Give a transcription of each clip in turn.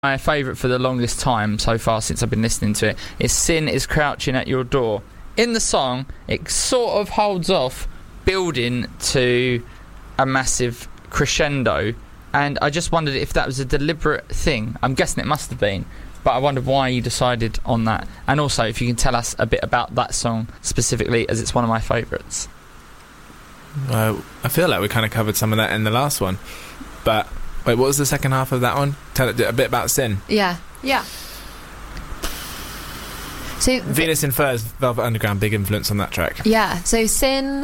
My favourite for the longest time so far since I've been listening to it is Sin is Crouching at Your Door. In the song, it sort of holds off building to a massive crescendo, and I just wondered if that was a deliberate thing. I'm guessing it must have been, but I wondered why you decided on that. And also, if you can tell us a bit about that song specifically, as it's one of my favourites. Well, I feel like we kind of covered some of that in the last one, but wait, what was the second half of that one? Tell it a bit about Sin. Yeah. So Venus in Furs, Velvet Underground, big influence on that track. Yeah, so Sin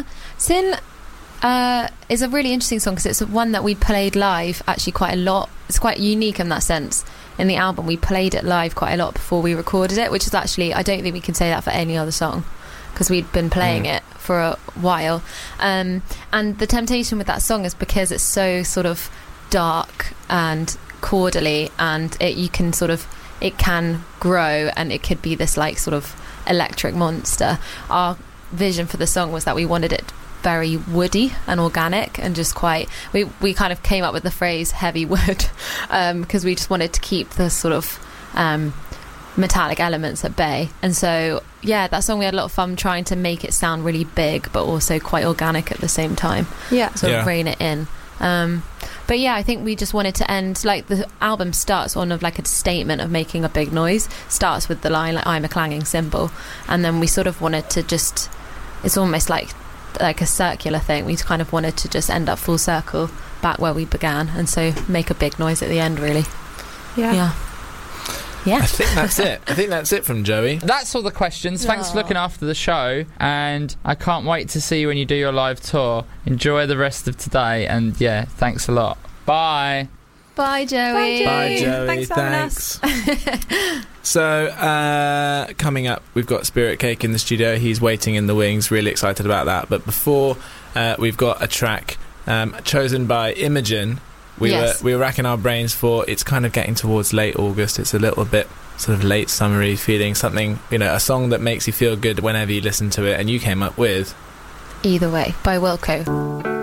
is a really interesting song because it's one that we played live actually quite a lot. It's quite unique in that sense. In the album, we played it live quite a lot before we recorded it, which is actually, I don't think we can say that for any other song because we'd been playing it for a while. And the temptation with that song is because it's so sort of dark and chordally, and it can grow, and it could be this like sort of electric monster. Our vision for the song was that we wanted it very woody and organic, and just quite we kind of came up with the phrase heavy wood because we just wanted to keep the sort of metallic elements at bay. And so that song, we had a lot of fun trying to make it sound really big but also quite organic at the same time, sort of rein it in. But I think we just wanted to end, like, the album starts on like a statement of making a big noise, starts with the line like I'm a clanging cymbal, and then we sort of wanted to just, it's almost like a circular thing. We kind of wanted to just end up full circle back where we began, and so make a big noise at the end, really. Yeah. I think that's it. I think that's it from Joey. That's all the questions. Thanks for looking after the show, and I can't wait to see you when you do your live tour. Enjoy the rest of today, and thanks a lot. Bye. Bye, Joey. Bye, Joey. Thanks for having us. So, coming up, we've got Spirit Cake in the studio. He's waiting in the wings. Really excited about that. But before, we've got a track chosen by Imogen. We were racking our brains for, it's kind of getting towards late August. It's a little bit sort of late summery feeling, something, a song that makes you feel good whenever you listen to it. And you came up with Either Way by Wilco.